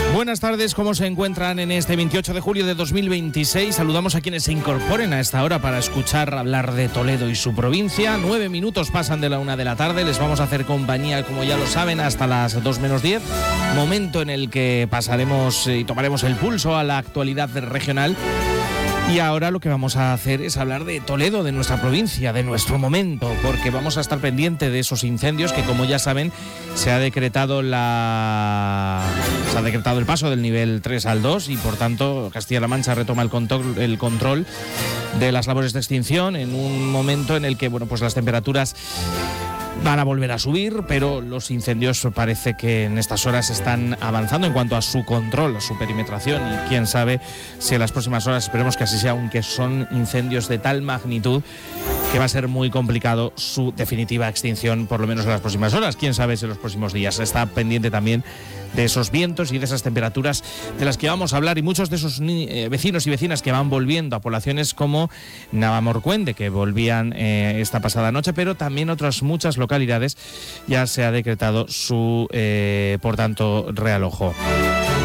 Buenas tardes, ¿cómo se encuentran en este 28 de julio de 2026? Saludamos a quienes se incorporen a esta hora para escuchar hablar de Toledo y su provincia. 9 minutos pasan de la 1 de la tarde, les vamos a hacer compañía, como ya lo saben, hasta las 2 menos 10, momento en el que pasaremos y tomaremos el pulso a la actualidad regional. Y ahora lo que vamos a hacer es hablar de Toledo, de nuestra provincia, de nuestro momento, porque vamos a estar pendiente de esos incendios que, como ya saben, se ha decretado el paso del nivel 3 al 2 y, por tanto, Castilla-La Mancha retoma el control de las labores de extinción en un momento en el que, pues las temperaturas van a volver a subir, pero los incendios parece que en estas horas están avanzando en cuanto a su control, a su perimetración, y quién sabe si en las próximas horas, esperemos que así sea, aunque son incendios de tal magnitud que va a ser muy complicado su definitiva extinción, por lo menos en las próximas horas, quién sabe si en los próximos días. Está pendiente también de esos vientos y de esas temperaturas de las que vamos a hablar, y muchos de esos vecinos y vecinas que van volviendo a poblaciones como Navalmoruende, que volvían esta pasada noche, pero también otras muchas localidades ya se ha decretado su, por tanto, realojo.